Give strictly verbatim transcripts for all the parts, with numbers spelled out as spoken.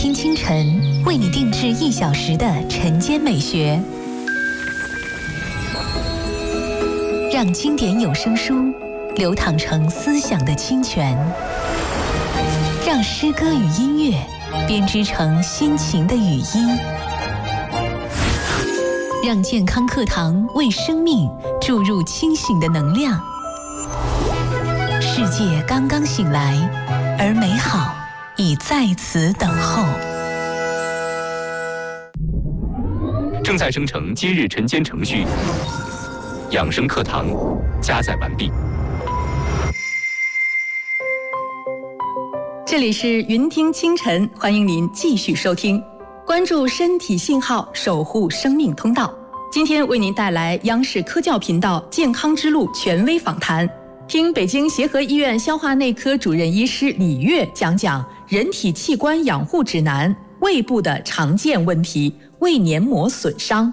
听清晨，为你定制一小时的晨间美学，让经典有声书流淌成思想的清泉，让诗歌与音乐编织成心情的语音，让健康课堂为生命注入清醒的能量。世界刚刚醒来，而美好已在此等候。 正在生成今日晨间程序，养生课堂加载完毕。 这里是云听清晨，欢迎您继续收听，关注身体信号，守护生命通道。今天为您带来央视科教频道健康之路权威访谈，听北京协和医院消化内科主任医师李月讲讲人体器官养护指南，胃部的常见问题，胃黏膜损伤。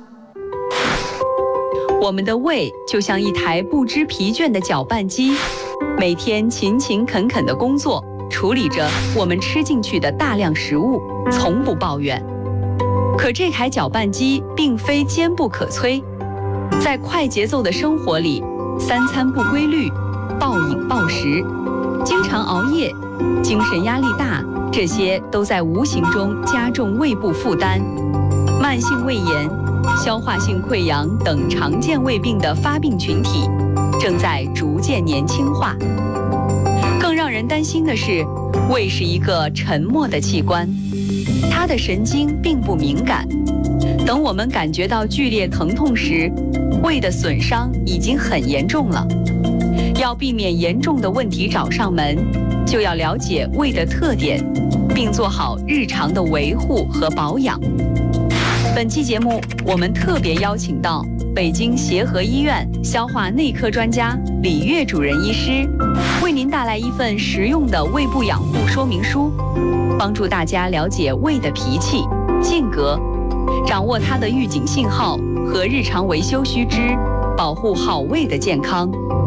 我们的胃就像一台不知疲倦的搅拌机，每天勤勤恳恳地工作，处理着我们吃进去的大量食物，从不抱怨。可这台搅拌机并非坚不可摧，在快节奏的生活里，三餐不规律，暴饮暴食，经常熬夜，精神压力大，这些都在无形中加重胃部负担。慢性胃炎、消化性溃疡等常见胃病的发病群体正在逐渐年轻化。更让人担心的是，胃是一个沉默的器官，它的神经并不敏感。等我们感觉到剧烈疼痛时，胃的损伤已经很严重了。要避免严重的问题找上门，就要了解胃的特点，并做好日常的维护和保养。本期节目，我们特别邀请到北京协和医院消化内科专家李月主任医师，为您带来一份实用的胃部养护说明书，帮助大家了解胃的脾气、性格，掌握它的预警信号和日常维修须知，保护好胃的健康。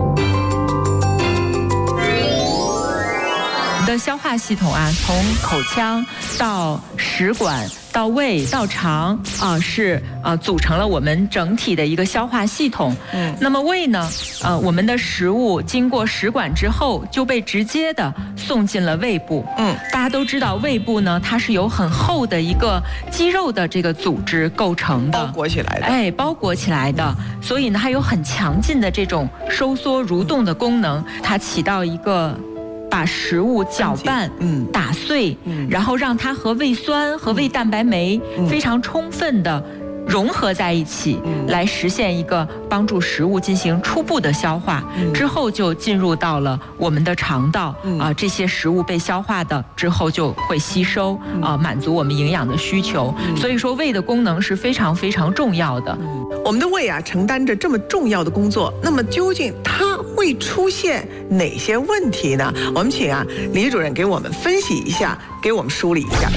我们的消化系统啊，从口腔到食管到胃到肠啊，是啊组成了我们整体的一个消化系统。嗯，那么胃呢，呃，我们的食物经过食管之后，就被直接的送进了胃部。嗯，大家都知道，胃部呢，它是由很厚的一个肌肉的这个组织构成的， 包裹起来的。 哎，包裹起来的，所以呢，它有很强劲的这种收缩蠕动的功能，它起到一个把食物搅拌、嗯、打碎、嗯，然后让它和胃酸和胃蛋白酶非常充分的融合在一起，嗯，来实现一个帮助食物进行初步的消化，嗯，之后就进入到了我们的肠道，嗯，啊，这些食物被消化的之后就会吸收，嗯，啊，满足我们营养的需求，嗯，所以说胃的功能是非常非常重要的。 嗯，我们的胃啊承担着这么重要的工作，那么究竟它会出现哪些问题呢？我们请啊李主任给我们分析一下，给我们梳理一下。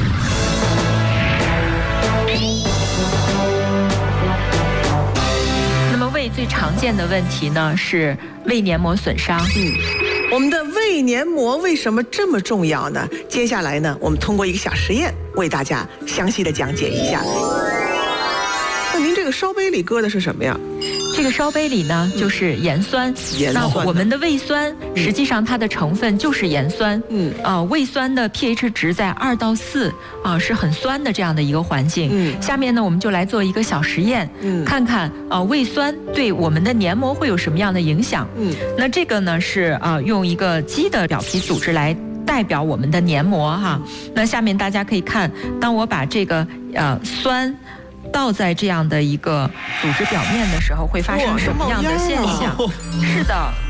胃最常见的问题呢是胃黏膜损伤。 嗯，我们的胃黏膜为什么这么重要呢？接下来呢，我们通过一个小实验为大家详细的讲解一下。那您这个烧杯里搁的是什么呀？ 这个烧杯里呢，就是盐酸。 盐酸。 那我们的胃酸，实际上它的成分就是盐酸。嗯。啊，胃酸的 pH 值在二到四啊，是很酸的这样的一个环境。嗯。下面呢，我们就来做一个小实验，嗯，看看啊胃酸对我们的黏膜会有什么样的影响。嗯。那这个呢是啊用一个鸡的表皮组织来代表我们的黏膜哈。那下面大家可以看，当我把这个呃酸倒在这样的一个组织表面的时候，会发生什么样的现象？是的。